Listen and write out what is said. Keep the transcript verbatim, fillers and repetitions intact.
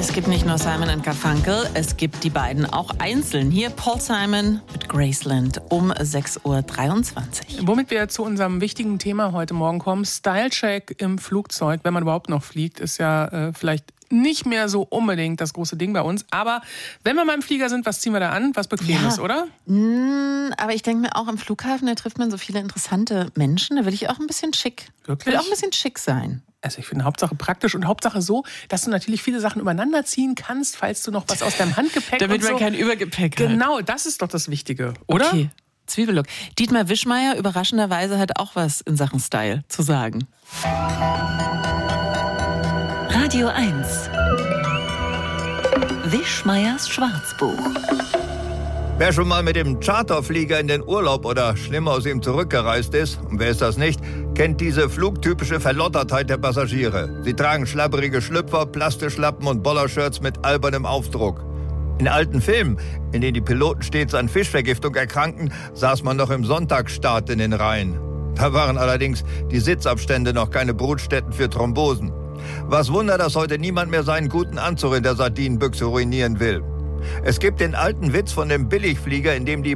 Es gibt nicht nur Simon und Garfunkel, es gibt die beiden auch einzeln. Hier Paul Simon mit Graceland um sechs Uhr dreiundzwanzig. Womit wir zu unserem wichtigen Thema heute Morgen kommen. Style-Check im Flugzeug, wenn man überhaupt noch fliegt, ist ja äh, vielleicht nicht mehr so unbedingt das große Ding bei uns. Aber wenn wir mal im Flieger sind, was ziehen wir da an? Was bequem Ja. ist, oder? Mm, aber ich denke mir auch, am Flughafen, da trifft man so viele interessante Menschen. Da will ich auch ein bisschen schick. Wirklich? Ich will auch ein bisschen schick sein. Also ich finde Hauptsache praktisch und Hauptsache so, dass du natürlich viele Sachen übereinander ziehen kannst, falls du noch was aus deinem Handgepäck Damit und so. man kein Übergepäck hat. Genau, das ist doch das Wichtige, oder? Okay, Zwiebellook. Dietmar Wischmeier überraschenderweise hat auch was in Sachen Style zu sagen. Radio eins. Wischmeiers Schwarzbuch. Wer schon mal mit dem Charterflieger in den Urlaub oder schlimmer aus ihm zurückgereist ist, und wer ist das nicht, kennt diese flugtypische Verlottertheit der Passagiere. Sie tragen schlabberige Schlüpfer, Plastischlappen und Bollershirts mit albernem Aufdruck. In alten Filmen, in denen die Piloten stets an Fischvergiftung erkrankten, saß man noch im Sonntagsstaat in den Reihen. Da waren allerdings die Sitzabstände noch keine Brutstätten für Thrombosen. Was Wunder, dass heute niemand mehr seinen guten Anzug in der Sardinenbüchse ruinieren will. Es gibt den alten Witz von dem Billigflieger, in dem die